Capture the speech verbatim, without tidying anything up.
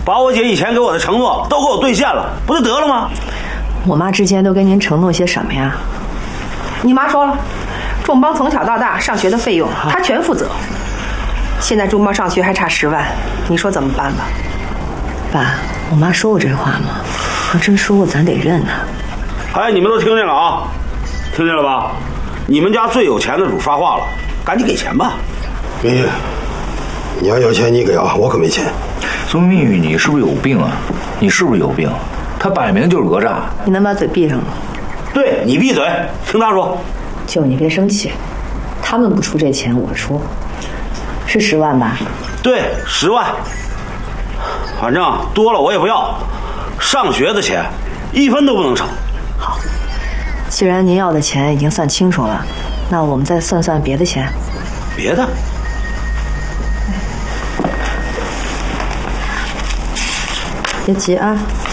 把我姐以前给我的承诺都给我兑现了，不就得了吗？ 我妈之前都跟您承诺些什么呀？ 你妈说了，仲邦从小到大上学的费用她全负责。现在仲邦上学还差十万，你说怎么办吧？ 爸，我妈说过这话吗？要真说过，咱得认呐。 哎，你们都听见了啊？听见了吧？你们家最有钱的主发话了，赶紧给钱吧。 明玉，你要有钱你给啊，我可没钱。 宋明玉，你是不是有病啊？你是不是有病？他摆明就是讹诈。 你能把嘴闭上吗？ 对，你闭嘴，听他说。 舅，你别生气，他们不出这钱，我出，是十万吧？ 对，十万。反正多了我也不要，上学的钱一分都不能少。 好，既然您要的钱已经算清楚了，那我们再算算别的钱。 别的？ 别急啊。